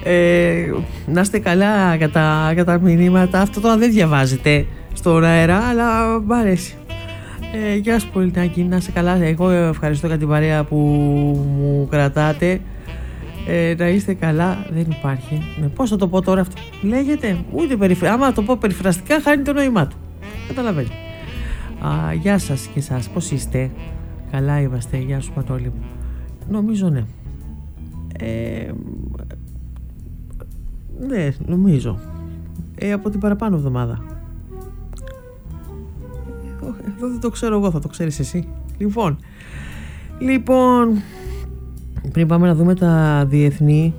Να είστε καλά για τα μηνύματα. Αυτό τώρα δεν διαβάζετε στον αέρα, αλλά μ' αρέσει. Γεια σου Πολυτάκη, να είστε καλά. Εγώ ευχαριστώ για την παρέα που μου κρατάτε. Να είστε καλά, δεν υπάρχει. Πώς θα το πω τώρα αυτό? Λέγεται, ούτε άμα το πω περιφραστικά χάνει το νόημά του. Καταλαβαίνετε. Γεια σας και εσάς, πώς είστε? Καλά είμαστε, γεια σου Πατόλη μου. Νομίζω ναι. Ναι, νομίζω. Από την παραπάνω εβδομάδα. Εδώ δεν το ξέρω εγώ, θα το ξέρεις εσύ. Λοιπόν, πριν πάμε να δούμε τα διεθνή.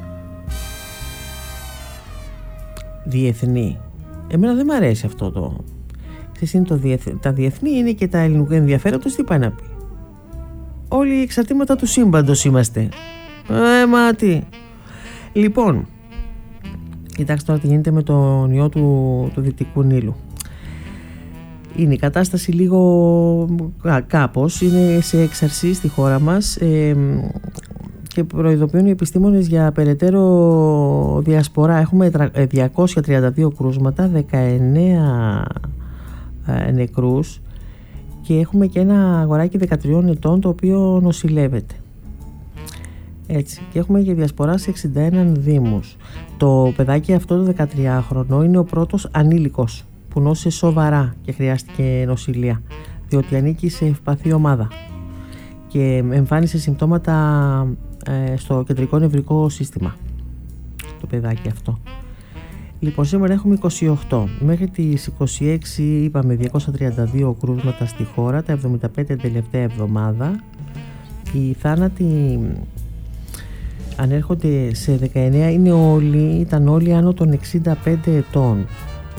Εμένα δεν μ' αρέσει αυτό το. Τα διεθνή είναι και τα ελληνικού ενδιαφέροντος. Τι πάει να πει? Όλοι εξαρτήματα του σύμπαντος είμαστε. Μα τι. Λοιπόν, κοιτάξτε τώρα τι γίνεται με τον ιό του Δυτικού Νείλου. Είναι η κατάσταση λίγο κάπως, είναι σε έξαρση στη χώρα μας και προειδοποιούν οι επιστήμονες για περαιτέρω διασπορά. Έχουμε 232 κρούσματα, 19 νεκρούς και έχουμε και ένα αγοράκι 13 ετών το οποίο νοσηλεύεται. Έτσι, και έχουμε και διασπορά σε 61 δήμους. Το παιδάκι αυτό το 13χρονο είναι ο πρώτος ανήλικος που νόσησε σοβαρά και χρειάστηκε νοσηλεία, διότι ανήκει σε ευπαθή ομάδα και εμφάνισε συμπτώματα στο κεντρικό νευρικό σύστημα το παιδάκι αυτό. Λοιπόν, σήμερα έχουμε 28. Μέχρι τις 26 είπαμε 232 κρούσματα στη χώρα, τα 75 τελευταία εβδομάδα. Οι θάνατοι ανέρχονται σε 19, ήταν όλοι άνω των 65 ετών.